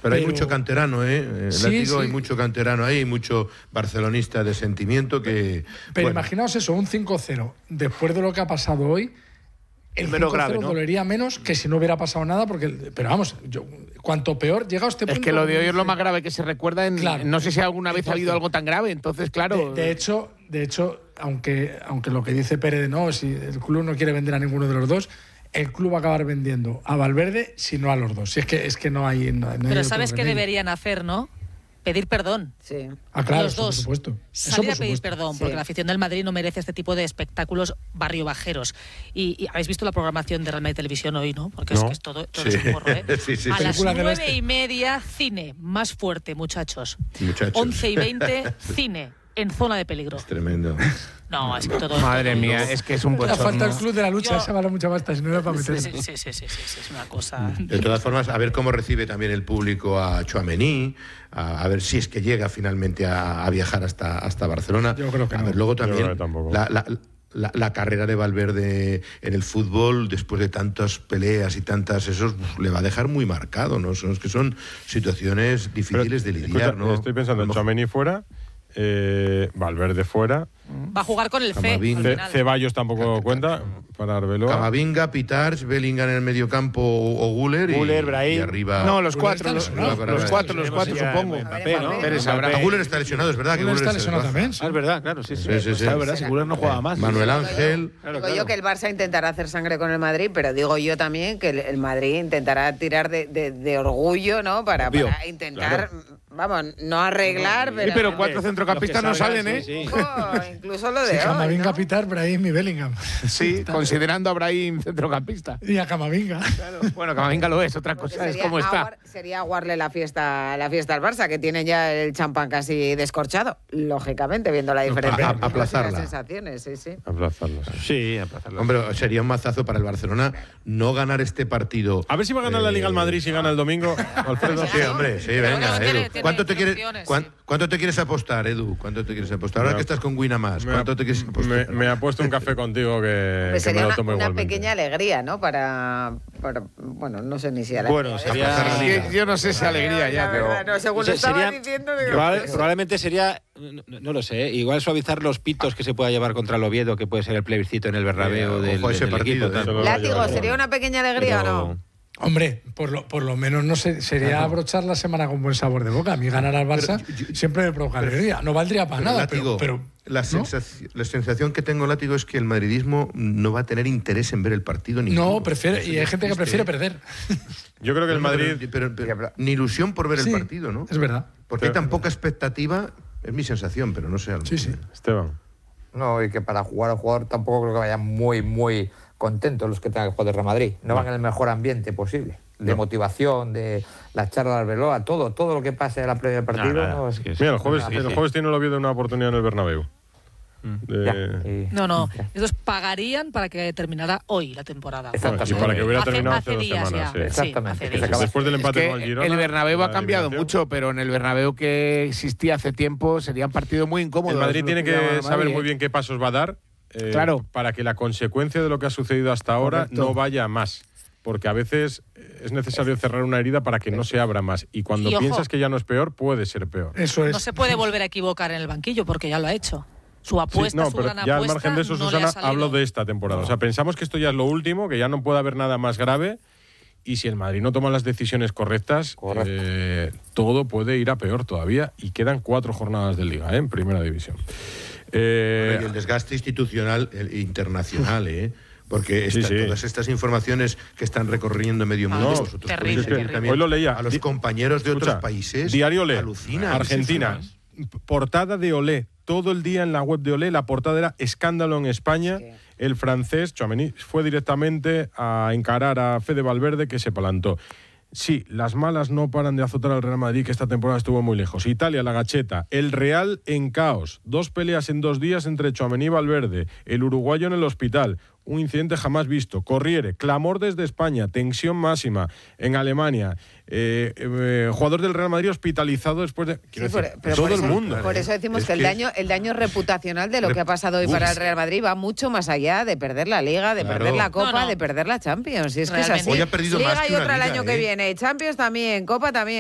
Pero hay mucho canterano, Sí. Hay mucho canterano ahí, mucho barcelonista de sentimiento que... Pero imaginaos eso, un 5-0. Después de lo que ha pasado hoy, el 5-0 grave, ¿no? dolería menos que si no hubiera pasado nada, pero vamos, cuanto peor llega a este punto... Es que lo de hoy es lo más grave que se recuerda Claro. no sé si alguna vez ha habido algo tan grave, entonces claro... De hecho, aunque lo que dice Pérez, no, si el club no quiere vender a ninguno de los dos, el club va a acabar vendiendo a Valverde, si no a los dos. Si es que no hay... Pero ¿sabes qué deberían hacer, no? Pedir perdón. Sí. Ah, claro, los dos. por supuesto. Salir Eso a por pedir supuesto. perdón, Sí. porque la afición del Madrid no merece este tipo de espectáculos barrio bajeros. Y habéis visto la programación de Real Madrid Televisión hoy, ¿no? Porque es que es todo es un porro, ¿eh? Sí. A las Película del 9:30, cine. Más fuerte, muchachos. 11:20, cine. En zona de peligro. Es tremendo. No, es que todo... Madre mía, es que es un La falta bochorno. el club de la lucha, esa vale mucha pasta, si no era para meter. Sí, es una cosa... De todas formas, a ver cómo recibe también el público a Tchouaméni, a ver si es que llega finalmente a viajar hasta Barcelona. Yo creo que a no. ver, luego Yo creo también que tampoco. la carrera de Valverde en el fútbol, después de tantas peleas y tantas le va a dejar muy marcado, ¿no? Son situaciones difíciles de lidiar, Escucha, ¿no? estoy pensando en Tchouaméni fuera, Valverde fuera, Va a jugar con el fe. Camavinga. al final. Ceballos tampoco cuenta para Arbeloa. Camavinga, Pitarch, Bellingham en el mediocampo o Guller Guller, y Brahim. arriba... No, los Guller cuatro, está lesionado. los cuatro, supongo. Mbappé, ¿no? Pérez Ah, Abraham. Guller está lesionado, es verdad. Guller está Guller lesionado también, sí. Ah, es verdad, claro, sí. Sí. Está, es verdad, si Guller no juega más. Manuel Ángel... Digo yo que el Barça intentará hacer sangre con el Madrid, pero digo yo también que el Madrid intentará tirar de orgullo, ¿no? Para intentar, vamos, no arreglar, Sí, pero cuatro centrocampistas no salen, ¿eh? Sí. incluso lo de Sí, hoy, Camavinga, ¿no? Pitar, Brahim y Bellingham. Sí, considerando a Brahim centrocampista. Y a Camavinga. Bueno, Camavinga lo es, otra Porque cosa es cómo está. sería aguarle la fiesta al Barça, que tiene ya el champán casi descorchado, lógicamente, viendo la diferencia. aplazarla. Las sensaciones, sí. Aplazarlos. Sí, aplazarlo. Hombre, sería un mazazo para el Barcelona no ganar este partido. A ver si va a ganar la Liga al Madrid si gana el domingo, Alfredo. Sí, hombre, sí, Pero venga, bueno, Edu. tiene ¿Cuánto te quieres, opciones, ¿Cuánto te quieres apostar, Edu? ¿Cuánto te quieres apostar? Ahora que estás con Winamás, ¿cuánto te quieres apostar? Me ha puesto un café contigo que me Sería lo tomo una igualmente. pequeña alegría, ¿no? Para, bueno, no sé ni si Bueno, sería... Yo no sé si alegría ya, pero... No, según lo estaba diciendo... digo, Probablemente sería, no lo sé, igual suavizar los pitos que se pueda llevar contra el Oviedo, que puede ser el plebiscito en el Bernabéu del ojo ese equipo. partido, tal. Eso lo va a Látigo, llevar. ¿sería una pequeña alegría o no? Hombre, por lo menos no sé, sería abrochar la semana con buen sabor de boca. A mí ganar al Barça siempre me provoca alegría. No valdría para nada, Látigo, pero la ¿no? sensación que tengo, Látigo, es que el madridismo no va a tener interés en ver el partido. No, prefiere, y hay gente que prefiere perder. Yo creo que el Madrid... Pero ni ilusión por ver Sí, el partido, ¿no? Es verdad. Porque hay tan poca expectativa, es mi sensación, pero no sé. Sí. Esteban. No, y que para jugar al jugador tampoco creo que vayan muy contentos los que tengan que jugar de Real Madrid. No van en el mejor ambiente posible. De motivación, de la charla de Arbeloa, todo lo que pase a la previa del partido. Nada, es que Mira, el jueves tiene el Oviedo una oportunidad en el Bernabéu. No. Estos pagarían para que terminara hoy la temporada. Y para que hubiera terminado hace 2 días semanas. ya. Sí. Exactamente. hace días. Después del Es empate que con el Girona... el Bernabéu ha la cambiado eliminación. mucho, pero en el Bernabéu que existía hace tiempo sería un partido muy incómodo. El Madrid Es lo tiene llama que el saber Madrid, muy bien qué pasos va a dar Claro. para que la consecuencia de lo que ha sucedido hasta ahora Correcto. no vaya a más. Porque a veces es necesario cerrar una herida para que no se abra más. Y cuando Y ojo. piensas que ya no es peor, puede ser peor. Eso es. No se puede volver a equivocar en el banquillo porque ya lo ha hecho. Su apuesta, su pero gran ya al apuesta, margen de eso, no le Susana, ha salido. hablo de esta temporada. O sea, pensamos que esto ya es lo último, que ya no puede haber nada más grave. Y si el Madrid no toma las decisiones correctas, todo puede ir a peor todavía. Y quedan 4 jornadas de Liga, en Primera División. Y el desgaste institucional internacional, porque todas estas informaciones que están recorriendo medio mundo, vosotros terrible, podéis seguir terrible. también Hoy lo leía. a los compañeros de otros países. Diario Olé, alucinan. Argentina. Portada de Olé. Todo el día en la web de Olé, la portada era escándalo en España. El francés, Tchouaméni, fue directamente a encarar a Fede Valverde, que se plantó. Sí, las malas no paran de azotar al Real Madrid, que esta temporada estuvo muy lejos. Italia, la Gacheta. El Real en caos. 2 peleas en 2 días entre Tchouaméni y Valverde. El uruguayo en el hospital. Un incidente jamás visto. Corriere. Clamor desde España. Tensión máxima. En Alemania. Jugador del Real Madrid hospitalizado después de... Quiero decir, pero todo por el eso, mundo. Por eso decimos Es que que el daño reputacional de lo que ha pasado hoy para el Real Madrid va mucho más allá de perder la Liga, de perder la Copa, No. de perder la Champions. Y es que es Realmente. así. Hoy ha perdido Liga más que y una otra el liga, año que viene. Champions también, Copa también.